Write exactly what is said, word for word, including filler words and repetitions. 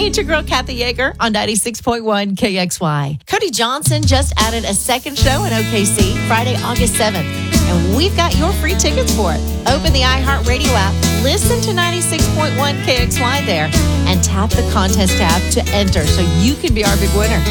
It's your girl, Kathy Yeager, on ninety-six point one K X Y. Cody Johnson just added a second show in O K C Friday, August seventh. And we've got your free tickets for it. Open the iHeartRadio app, listen to ninety-six point one K X Y there, and tap the contest tab to enter so you can be our big winner.